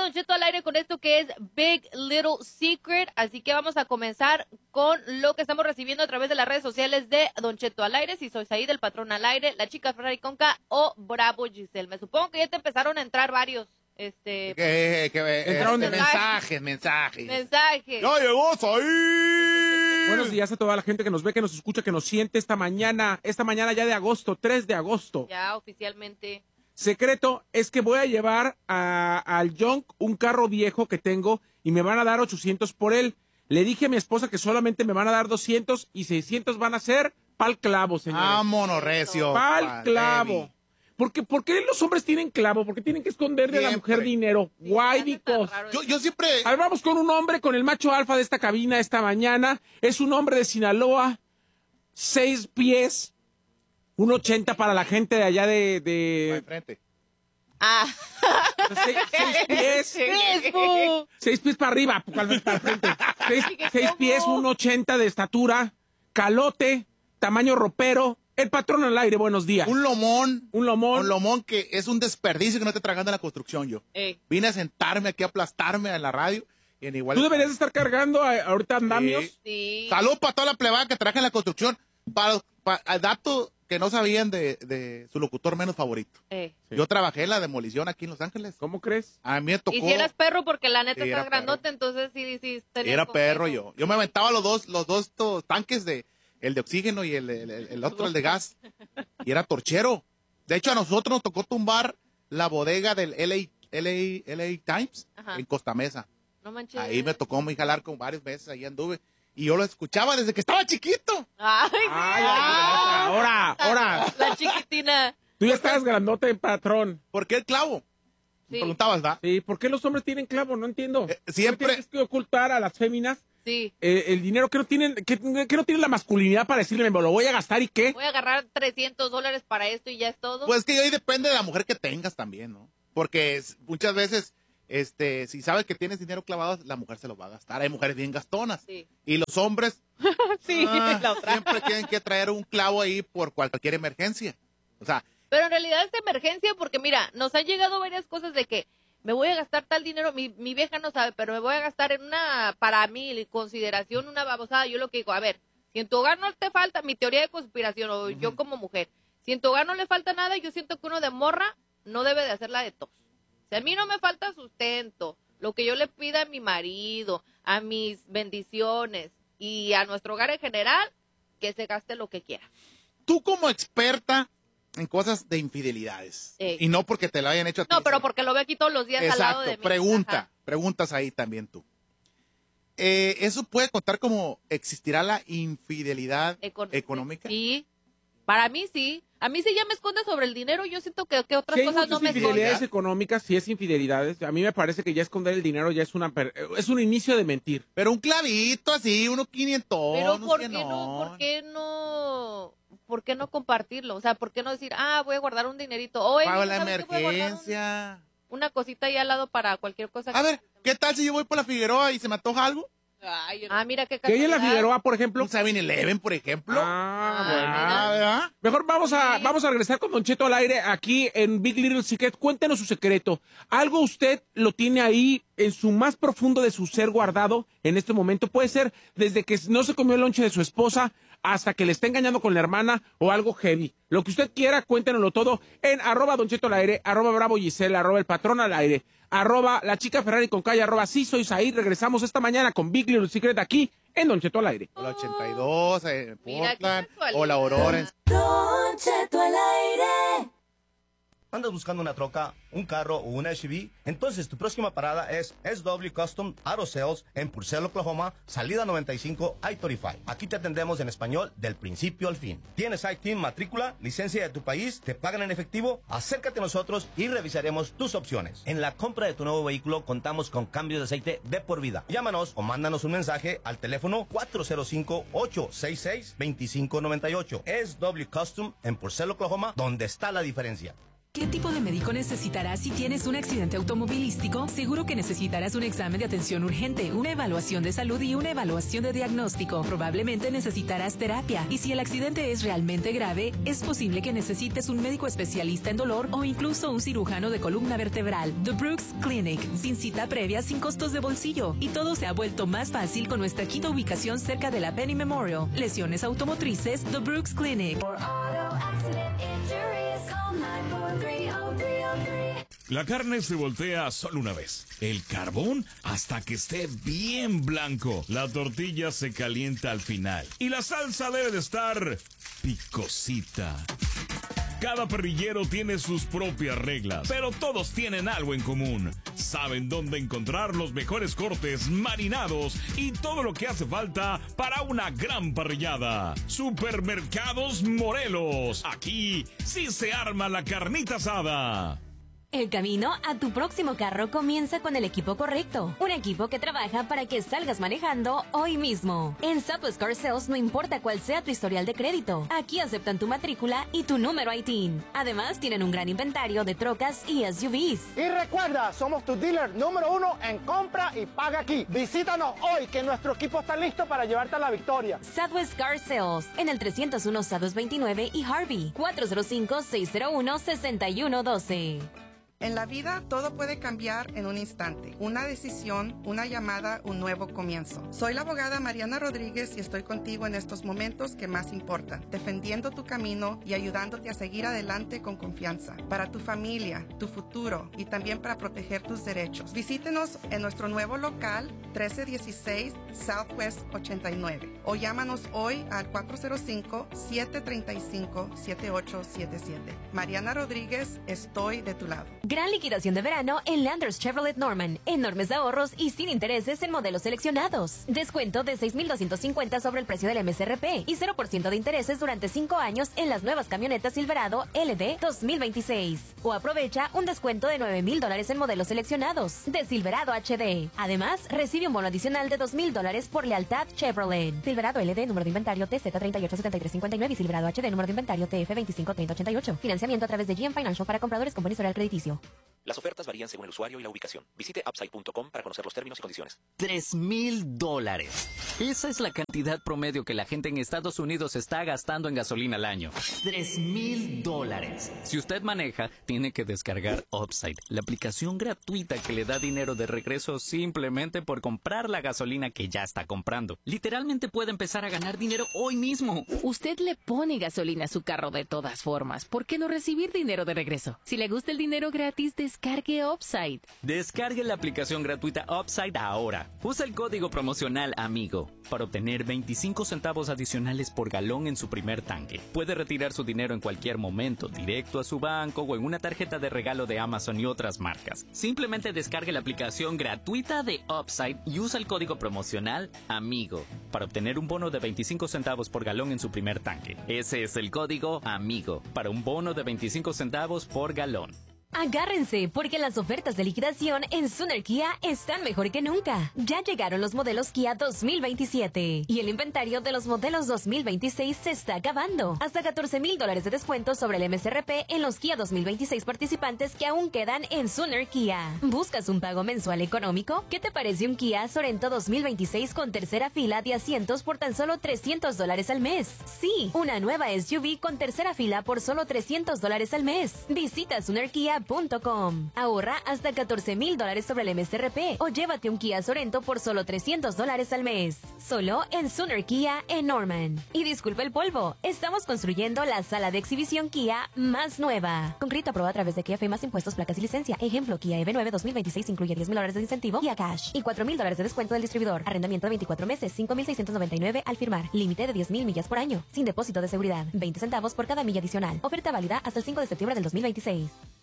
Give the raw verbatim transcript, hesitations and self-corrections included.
Don Cheto al aire con esto que es Big Little Secret, así que vamos a comenzar con lo que estamos recibiendo a través de las redes sociales de Don Cheto al aire, si sois ahí del patrón al aire, la chica Ferrari Conca o Bravo Giselle. Me supongo que ya te empezaron a entrar varios, este... Que, que, eh, Entraron este, de mensajes, mensajes. mensajes. ¡Ya llegó ahí! Buenos días a toda la gente que nos ve, que nos escucha, que nos siente esta mañana, esta mañana ya de agosto, tres de agosto. Ya oficialmente. Secreto es que voy a llevar a, al Junk un carro viejo que tengo y me van a dar ochocientos por él. Le dije a mi esposa que solamente me van a dar doscientos y seiscientos van a ser pa'l clavo, señores. Vámonos, recio. Pa'l clavo. Porque, ¿por qué los hombres tienen clavo? ¿Por qué tienen que esconderle Siempre. a la mujer dinero? Sí, Why? ya está Because. raro Yo, eso. yo siempre... A ver, vamos con un hombre, con el macho alfa de esta cabina esta mañana. Es un hombre de Sinaloa, seis pies, un ochenta para la gente de allá de... de Enfrente. Ah. seis, seis pies. Facebook. Seis pies para arriba, ¿cuál es para frente? Seis, seis pies, un ochenta de estatura, calote, tamaño ropero. El patrón al aire, buenos días. Un lomón. Un lomón. Un lomón que es un desperdicio que no esté tragando en la construcción yo. Ey. Vine a sentarme aquí, a aplastarme en la radio. Y en igual... Tú deberías estar cargando a- ahorita andamios. Sí. Sí. Salud para toda la plebada que trabaja en la construcción. Para, para dato que no sabían de, de su locutor menos favorito. Ey. Sí. Yo trabajé en la demolición aquí en Los Ángeles. ¿Cómo crees? A mí me tocó... Y si eras perro, porque la neta Sí, estás era grandote, perro. entonces sí, sí. tenías Era con perro queso. yo. Yo me aventaba los dos, los dos to- tanques de, el de oxígeno y el, el, el- el otro, el de gas. Y era torchero. De hecho, a nosotros nos tocó tumbar la bodega del L A, L A, L A Times Ajá. en Costa Mesa. No manches. Ahí me tocó muy jalar con varios meses, ahí anduve. Y yo lo escuchaba desde que estaba chiquito. Ay, sí. Ay, ahora, ahora. La chiquitina. Tú ya estás grandote, patrón. ¿Por qué el clavo? Me Sí. preguntabas, ¿verdad? Sí, ¿por qué los hombres tienen clavo? No entiendo. Eh, siempre- Tienes que ocultar a las féminas Sí. eh, el dinero que no tienen, que, que no tienen la masculinidad para decirle, me lo voy a gastar y qué. Voy a agarrar trescientos dólares para esto y ya es todo. Pues que ahí depende de la mujer que tengas también, ¿no? Porque es- muchas veces, este, si sabes que tienes dinero clavado, la mujer se lo va a gastar. Hay mujeres bien gastonas. Sí. Y los hombres Sí, ah, la otra. siempre tienen que traer un clavo ahí por cualquier emergencia. O sea, Pero en realidad es de emergencia porque mira, nos han llegado varias cosas de que me voy a gastar tal dinero, mi, mi vieja no sabe, pero me voy a gastar en una, para mí, consideración, una babosada. Yo lo que digo, a ver, si en tu hogar no te falta, mi teoría de conspiración, o yo como mujer, si en tu hogar no le falta nada, yo siento que uno de morra no debe de hacerla de tos. Si a mí no me falta sustento, lo que yo le pida a mi marido, a mis bendiciones y a nuestro hogar en general, que se gaste lo que quiera. tú como experta en cosas de infidelidades, Ey. y no porque te lo hayan hecho a ti. No, pero sino- porque lo veo aquí todos los días al lado de Exacto, mí. pregunta, Ajá. preguntas ahí también tú. Eh, ¿Eso puede contar como existirá la infidelidad Econ- económica? Sí, para mí sí. A mí si ya me esconde sobre el dinero, yo siento que, que otras Si hay cosas no muchas me infidelidades esconden. económicas, si es infidelidades, a mí me parece que ya esconder el dinero ya es una per- es un inicio de mentir. Pero un clavito así, uno quinientos, Pero unos ¿por qué cienón. no, por qué no, por qué no compartirlo? O sea, ¿por qué no decir, ah, voy a guardar un dinerito? Oye, Para la ¿sabes qué? Voy a guardar un- emergencia. una cosita ahí al lado para cualquier cosa. A ver, ¿qué tal si yo voy por la Figueroa y se me antoja algo? Ay, yo no- ah, mira qué Que hay en la casualidad. Figueroa, por ejemplo. Un seven eleven, por ejemplo. Ah, Ah, bueno. Ah, ¿verdad? Mejor vamos a, Sí. vamos a regresar con Don Cheto al aire aquí en Big Little Secret. Cuéntenos su secreto. ¿Algo usted lo tiene ahí en su más profundo de su ser guardado en este momento? Puede ser desde que no se comió el lonche de su esposa hasta que le está engañando con la hermana o algo heavy. Lo que usted quiera, cuéntenoslo todo en arroba Don Cheto al aire, arroba Bravo Giselle, arroba El Patrón al aire, arroba La Chica Ferrari con calle, arroba Sí Soy ahí. Regresamos esta mañana con Big Little Secret aquí en Don Cheto al aire. O la ochenta y dos en Mira, qué Portland, casualidad. o la Aurora en Don Cheto al aire. ¿Andas buscando una troca, un carro o una S U V? Entonces tu próxima parada es S W Custom Auto Sales en Purcell, Oklahoma, salida noventa y cinco I treinta y cinco. Aquí te atendemos en español del principio al fin. ¿Tienes I T I N, matrícula, licencia de tu país? ¿Te pagan en efectivo? Acércate a nosotros y revisaremos tus opciones. En la compra de tu nuevo vehículo contamos con cambios de aceite de por vida. Llámanos o mándanos un mensaje al teléfono cuatro cero cinco, ocho seis seis, dos cinco nueve ocho. S W Custom en Purcell, Oklahoma, donde está la diferencia. ¿Qué tipo de médico necesitarás si tienes un accidente automovilístico? Seguro que necesitarás un examen de atención urgente, una evaluación de salud y una evaluación de diagnóstico. Probablemente necesitarás terapia. Y si el accidente es realmente grave, es posible que necesites un médico especialista en dolor o incluso un cirujano de columna vertebral. The Brooks Clinic, sin cita previa, sin costos de bolsillo. Y todo se ha vuelto más fácil con nuestra quinta ubicación cerca de la Penny Memorial. Lesiones automotrices, The Brooks Clinic. La carne se voltea solo una vez. El carbón hasta que esté bien blanco. La tortilla se calienta al final. Y la salsa debe de estar picosita. Cada parrillero tiene sus propias reglas, pero todos tienen algo en común. Saben dónde encontrar los mejores cortes marinados y todo lo que hace falta para una gran parrillada. Supermercados Morelos. Aquí sí se arma la carnita asada. El camino a tu próximo carro comienza con el equipo correcto. Un equipo que trabaja para que salgas manejando hoy mismo. En Southwest Car Sales no importa cuál sea tu historial de crédito. Aquí aceptan tu matrícula y tu número I T I N. Además, tienen un gran inventario de trocas y S U Vs. Y recuerda, somos tu dealer número uno en compra y paga aquí. Visítanos hoy, que nuestro equipo está listo para llevarte a la victoria. Southwest Car Sales, en el trescientos uno Southwest veintinueve y Harvey, cuatro cero cinco, seis cero uno, seis uno uno dos. En la vida todo puede cambiar en un instante. Una decisión, una llamada, un nuevo comienzo. Soy la abogada Mariana Rodríguez y estoy contigo en estos momentos que más importan, defendiendo tu camino y ayudándote a seguir adelante con confianza. Para tu familia, tu futuro y también para proteger tus derechos. Visítenos en nuestro nuevo local trece dieciséis Southwest ochenta y nueve o llámanos hoy al cuatro cero cinco, siete tres cinco, siete ocho siete siete. Mariana Rodríguez, estoy de tu lado. Gran liquidación de verano en Landers Chevrolet Norman. Enormes ahorros y sin intereses en modelos seleccionados. Descuento de seis mil doscientos cincuenta sobre el precio del M S R P y cero por ciento de intereses durante cinco años en las nuevas camionetas Silverado L D dos mil veintiséis. O aprovecha un descuento de nueve mil dólares en modelos seleccionados de Silverado H D. Además, recibe un bono adicional de dos mil dólares por lealtad Chevrolet. Silverado L D, número de inventario T Z treinta y ocho setenta y tres cincuenta y nueve y Silverado H D, número de inventario T F veinticinco treinta ochenta y ocho. Financiamiento a través de G M Financial para compradores con buen historial crediticio. Las ofertas varían según el usuario y la ubicación. Visite upside punto com para conocer los términos y condiciones. Tres mil dólares. Esa es la cantidad promedio que la gente en Estados Unidos está gastando en gasolina al año. Tres mil dólares. Si usted maneja, tiene que descargar Upside, la aplicación gratuita que le da dinero de regreso simplemente por comprar la gasolina que ya está comprando. Literalmente puede empezar a ganar dinero hoy mismo. Usted le pone gasolina a su carro de todas formas. ¿Por qué no recibir dinero de regreso? Si le gusta el dinero gratis, descargue Upside. Descargue la aplicación gratuita Upside ahora. Usa el código promocional AMIGO para obtener veinticinco centavos adicionales por galón en su primer tanque. Puede retirar su dinero en cualquier momento, directo a su banco o en una tarjeta de regalo de Amazon y otras marcas. Simplemente descargue la aplicación gratuita de Upside y usa el código promocional AMIGO para obtener un bono de veinticinco centavos por galón en su primer tanque. Ese es el código AMIGO para un bono de veinticinco centavos por galón. Agárrense, porque las ofertas de liquidación en Sooner Kia están mejor que nunca. Ya llegaron los modelos Kia dos mil veintisiete y el inventario de los modelos dos mil veintiséis se está acabando. Hasta catorce mil dólares de descuento sobre el M S R P en los Kia dos mil veintiséis participantes que aún quedan en Sooner Kia. ¿Buscas un pago mensual económico? ¿Qué te parece un Kia Sorento dos mil veintiséis con tercera fila de asientos por tan solo trescientos dólares al mes? Sí, una nueva S U V con tercera fila por solo trescientos dólares al mes. Visita Sooner Kia punto com. Ahorra hasta catorce mil dólares sobre el M S R P o llévate un Kia Sorento por solo trescientos dólares al mes. Solo en Sooner Kia en Norman. Y disculpe el polvo, estamos construyendo la sala de exhibición Kia más nueva. Con crédito aprobado a través de Kia F I más impuestos, placas y licencia. Ejemplo, Kia E V nueve dos mil veintiséis incluye diez mil dólares de incentivo y a cash y cuatro mil dólares de descuento del distribuidor. Arrendamiento de veinticuatro meses, cinco mil seiscientos noventa y nueve al firmar. Límite de diez mil millas por año. Sin depósito de seguridad. veinte centavos por cada milla adicional. Oferta válida hasta el cinco de septiembre del dos mil veintiséis.